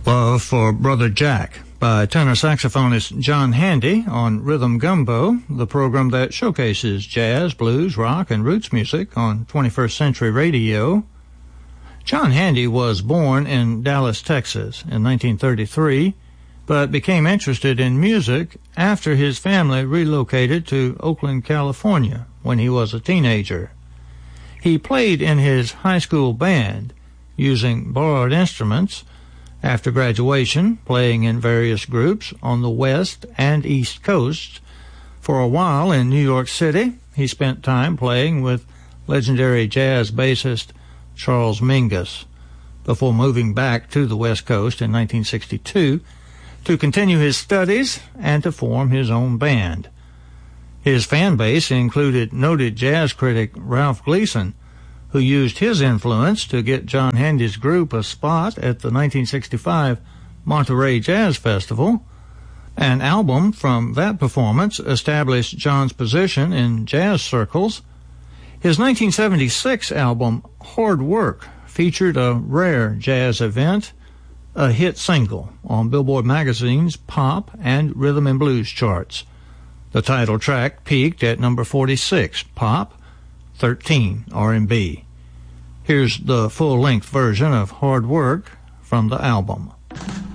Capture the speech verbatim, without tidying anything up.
Love for Brother Jack by tenor saxophonist John Handy on Rhythm Gumbo, the program that showcases jazz, blues, rock, and roots music on twenty-first century radio. John Handy was born in Dallas, Texas in nineteen thirty-three, but became interested in music after his family relocated to Oakland, California when he was a teenager. He played in his high school band using borrowed instruments. After graduation, playing in various groups on the West and East Coasts. For a while in New York City, he spent time playing with legendary jazz bassist Charles Mingus, before moving back to the West Coast in nineteen sixty-two to continue his studies and to form his own band. His fan base included noted jazz critic Ralph Gleason, who used his influence to get John Handy's group a spot at the nineteen sixty-five Monterey Jazz Festival. An album from that performance established John's position in jazz circles. His nineteen seventy-six album, Hard Work, featured a rare jazz event, a hit single on Billboard magazine's pop and rhythm and blues charts. The title track peaked at number forty-six, pop, thirteen, R and B. Here's the full-length version of Hard Work from the album.